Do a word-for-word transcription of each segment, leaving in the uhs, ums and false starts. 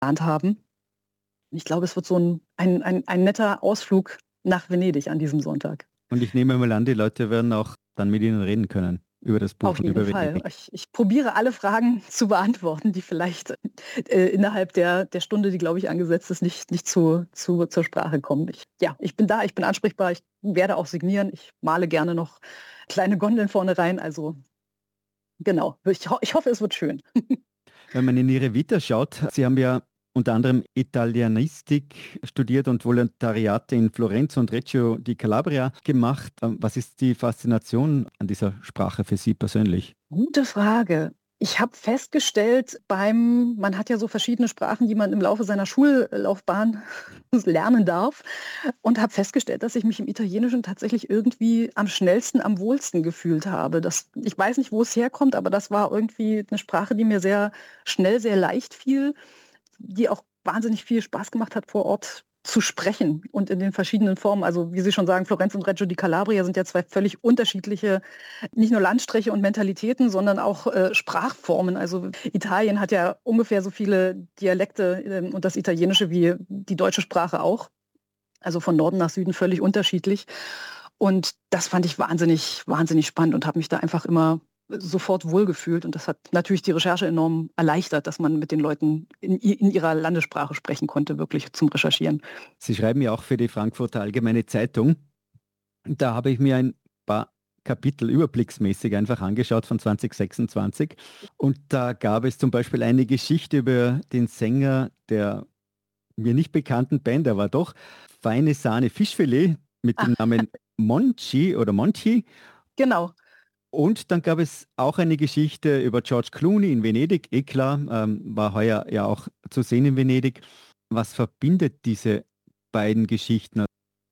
geplant haben. Ich glaube, es wird so ein, ein, ein, ein netter Ausflug nach Venedig an diesem Sonntag. Und ich nehme mal an, die Leute werden auch dann mit Ihnen reden können über das Buch Auf und jeden über Fall. Venedig. Ich, ich probiere alle Fragen zu beantworten, die vielleicht äh, innerhalb der, der Stunde, die, glaube ich, angesetzt ist, nicht, nicht zu, zu, zur Sprache kommen. Ich, ja, ich bin da, ich bin ansprechbar, ich werde auch signieren. Ich male gerne noch kleine Gondeln vorne rein. Also genau, ich, ho ich hoffe, es wird schön. Wenn man in Ihre Vita schaut, Sie haben ja unter anderem Italienistik studiert und Volontariate in Florenz und Reggio di Calabria gemacht. Ähm, Was ist die Faszination an dieser Sprache für Sie persönlich? Gute Frage. Ich habe festgestellt, beim, man hat ja so verschiedene Sprachen, die man im Laufe seiner Schullaufbahn lernen darf, und habe festgestellt, dass ich mich im Italienischen tatsächlich irgendwie am schnellsten, am wohlsten gefühlt habe. Das, ich weiß nicht, wo es herkommt, aber das war irgendwie eine Sprache, die mir sehr schnell, sehr leicht fiel, die auch wahnsinnig viel Spaß gemacht hat, vor Ort zu sprechen und in den verschiedenen Formen. Also wie Sie schon sagen, Florenz und Reggio di Calabria sind ja zwei völlig unterschiedliche, nicht nur Landstriche und Mentalitäten, sondern auch äh, Sprachformen. Also Italien hat ja ungefähr so viele Dialekte äh, und das Italienische wie die deutsche Sprache auch. Also von Norden nach Süden völlig unterschiedlich. Und das fand ich wahnsinnig, wahnsinnig spannend und habe mich da einfach immer sofort wohlgefühlt. Und das hat natürlich die Recherche enorm erleichtert, dass man mit den Leuten in, in ihrer Landessprache sprechen konnte, wirklich zum Recherchieren. Sie schreiben ja auch für die Frankfurter Allgemeine Zeitung. Da habe ich mir ein paar Kapitel überblicksmäßig einfach angeschaut von zwanzig sechsundzwanzig. Und da gab es zum Beispiel eine Geschichte über den Sänger der mir nicht bekannten Band, aber doch Feine Sahne Fischfilet mit dem Ah, Namen Monchi oder Monchi. genau. Und dann gab es auch eine Geschichte über George Clooney in Venedig. Eh klar, ähm, war heuer ja auch zu sehen in Venedig. Was verbindet diese beiden Geschichten?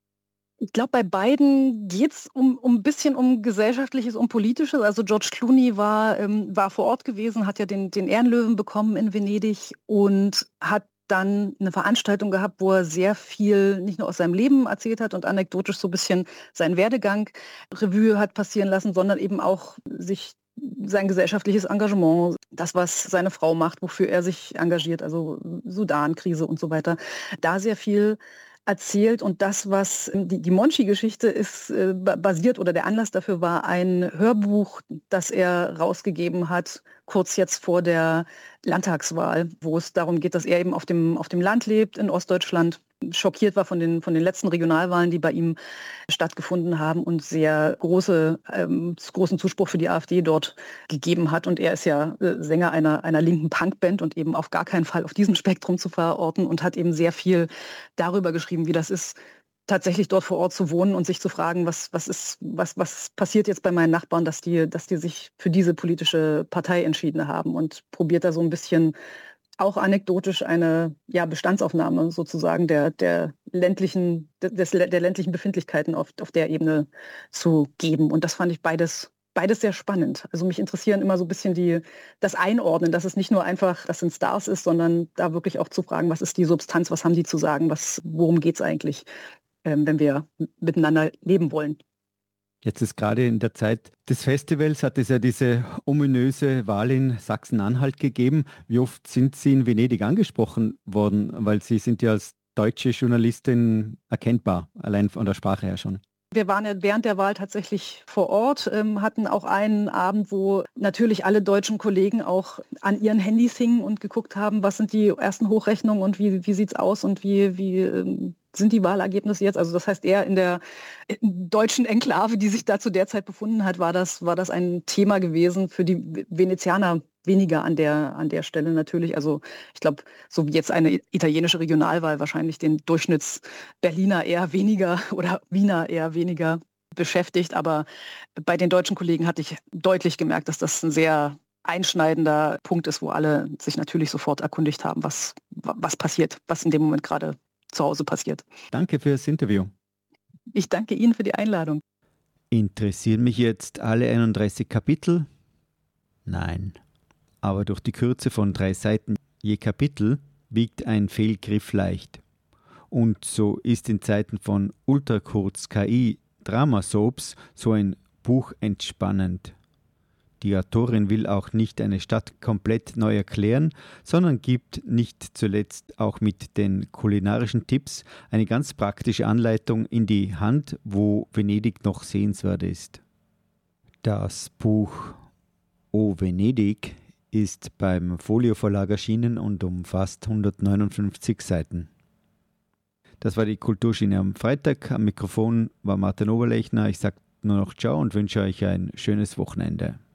Ich glaube, bei beiden geht es um, um ein bisschen um Gesellschaftliches, um Politisches. Also George Clooney war, ähm, war vor Ort gewesen, hat ja den, den Ehrenlöwen bekommen in Venedig und hat dann eine Veranstaltung gehabt, wo er sehr viel nicht nur aus seinem Leben erzählt hat und anekdotisch so ein bisschen seinen Werdegang Revue hat passieren lassen, sondern eben auch sich sein gesellschaftliches Engagement, das, was seine Frau macht, wofür er sich engagiert, also Sudan-Krise und so weiter, da sehr viel erzählt. Und das, was die, die Monchi-Geschichte ist, äh, basiert, oder der Anlass dafür war ein Hörbuch, das er rausgegeben hat, kurz jetzt vor der Landtagswahl, wo es darum geht, dass er eben auf dem, auf dem Land lebt, in Ostdeutschland, schockiert war von den, von den letzten Regionalwahlen, die bei ihm stattgefunden haben und sehr große, ähm, großen Zuspruch für die AfD dort gegeben hat. Und er ist ja äh, Sänger einer, einer linken Punkband und eben auf gar keinen Fall auf diesem Spektrum zu verorten und hat eben sehr viel darüber geschrieben, wie das ist, tatsächlich dort vor Ort zu wohnen und sich zu fragen, was, was ist, was, was passiert jetzt bei meinen Nachbarn, dass die, dass die sich für diese politische Partei entschieden haben, und probiert da so ein bisschen auch anekdotisch eine, ja, Bestandsaufnahme sozusagen der, der ländlichen, des, der ländlichen Befindlichkeiten auf, auf der Ebene zu geben. Und das fand ich beides Beides sehr spannend. Also mich interessieren immer so ein bisschen die, das Einordnen, dass es nicht nur einfach, das sind Stars ist, sondern da wirklich auch zu fragen, was ist die Substanz, was haben die zu sagen, was, worum geht es eigentlich, ähm, wenn wir miteinander leben wollen. Jetzt ist gerade in der Zeit des Festivals, hat es ja diese ominöse Wahl in Sachsen-Anhalt gegeben. Wie oft sind Sie in Venedig angesprochen worden? Weil Sie sind ja als deutsche Journalistin erkennbar, allein von der Sprache her schon. Wir waren ja während der Wahl tatsächlich vor Ort, ähm, hatten auch einen Abend, wo natürlich alle deutschen Kollegen auch an ihren Handys hingen und geguckt haben, was sind die ersten Hochrechnungen und wie, wie sieht es aus und wie, wie ähm, sind die Wahlergebnisse jetzt. Also das heißt, eher in der deutschen Enklave, die sich da zu der Zeit befunden hat, war das, war das ein Thema gewesen, für die Venezianer weniger an der, an der Stelle natürlich. Also ich glaube, so wie jetzt eine italienische Regionalwahl wahrscheinlich den Durchschnitts-Berliner eher weniger oder Wiener eher weniger beschäftigt. Aber bei den deutschen Kollegen hatte ich deutlich gemerkt, dass das ein sehr einschneidender Punkt ist, wo alle sich natürlich sofort erkundigt haben, was, was passiert, was in dem Moment gerade zu Hause passiert. Danke für das Interview. Ich danke Ihnen für die Einladung. Interessieren mich jetzt alle einunddreißig Kapitel? Nein. Aber durch die Kürze von drei Seiten je Kapitel wiegt ein Fehlgriff leicht. Und so ist in Zeiten von Ultrakurz-K I-Dramasoaps so ein Buch entspannend. Die Autorin will auch nicht eine Stadt komplett neu erklären, sondern gibt nicht zuletzt auch mit den kulinarischen Tipps eine ganz praktische Anleitung in die Hand, wo Venedig noch sehenswert ist. Das Buch O Venedig ist beim Folio Verlag erschienen und umfasst hundertneunundfünfzig Seiten. Das war die Kulturschiene am Freitag. Am Mikrofon war Martin Oberlechner. Ich sage nur noch Ciao und wünsche euch ein schönes Wochenende.